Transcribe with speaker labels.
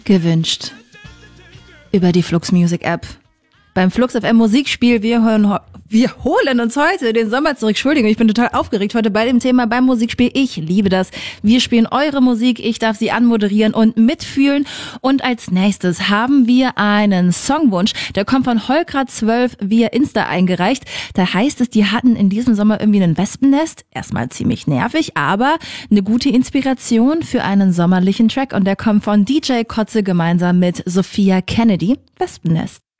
Speaker 1: gewünscht über die Flux Music App. Beim Flux FM Musikspiel, wir holen uns heute den Sommer zurück. Entschuldigung, ich bin total aufgeregt heute bei dem Thema beim Musikspiel. Ich liebe das. Wir spielen eure Musik, ich darf sie anmoderieren und mitfühlen. Und als nächstes haben wir einen Songwunsch. Der kommt von Holkra12 via Insta eingereicht. Da heißt es, die hatten in diesem Sommer irgendwie ein Wespennest. Erstmal ziemlich nervig, aber eine gute Inspiration für einen sommerlichen Track. Und der kommt von DJ Kotze gemeinsam mit Sophia Kennedy. Wespennest.